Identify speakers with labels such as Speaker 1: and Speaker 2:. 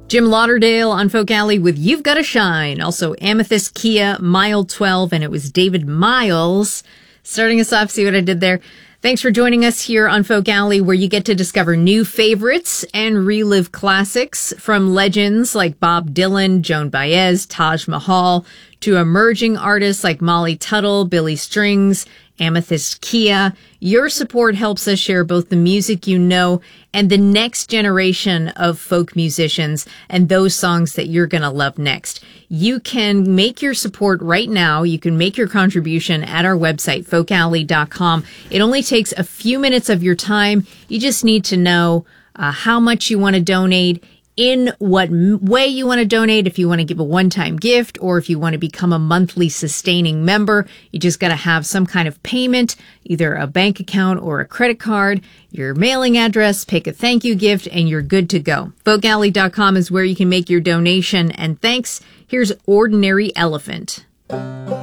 Speaker 1: Jim Lauderdale on Folk Alley with You've Gotta Shine. Also Amethyst Kia, Mile 12, and it was David Miles starting us off. See what I did there? Thanks for joining us here on Folk Alley, where you get to discover new favorites and relive classics from legends like Bob Dylan, Joan Baez, Taj Mahal, to emerging artists like Molly Tuttle, Billy Strings, Amethyst Kia. Your support helps us share both the music you know and the next generation of folk musicians and those songs that you're going to love next. You can make your support right now. You can make your contribution at our website, folkalley.com. It only takes a few minutes of your time. You just need to know how much you want to donate, in what way you want to donate, if you want to give a one-time gift or if you want to become a monthly sustaining member. You just got to have some kind of payment, either a bank account or a credit card, your mailing address, pick a thank you gift, and you're good to go. Folkalley.com is where you can make your donation. And thanks. Here's Ordinary Elephant.